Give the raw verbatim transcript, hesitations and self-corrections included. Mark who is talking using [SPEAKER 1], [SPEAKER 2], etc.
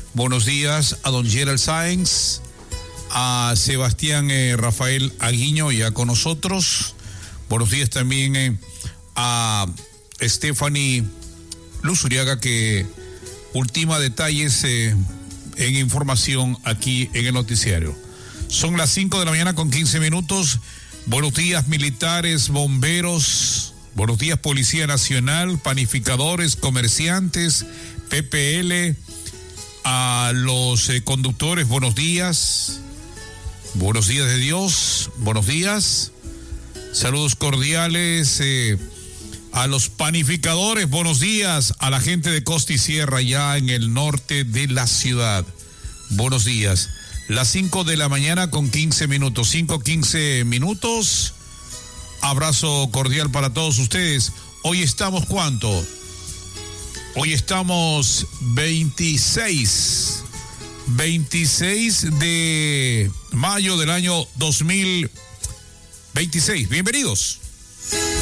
[SPEAKER 1] Buenos días a don Gerald Sáenz, a Sebastián eh, Rafael Aguiño ya con nosotros. Buenos días también eh, a Stephanie Luzuriaga, que ultima detalles eh, en información aquí en el noticiario. Son las cinco de la mañana con quince minutos. Buenos días, militares, bomberos. Buenos días, Policía Nacional, panificadores, comerciantes, P P L, a los eh, conductores, buenos días. Buenos días de Dios, buenos días. Saludos cordiales eh, a los panificadores, buenos días. A la gente de Costa y Sierra, ya en el norte de la ciudad, buenos días. Las cinco de la mañana con quince minutos, cinco quince minutos. Abrazo cordial para todos ustedes. Hoy estamos, ¿cuánto? Hoy estamos veintiséis, veintiséis de mayo del año dos mil veintiséis. Bienvenidos.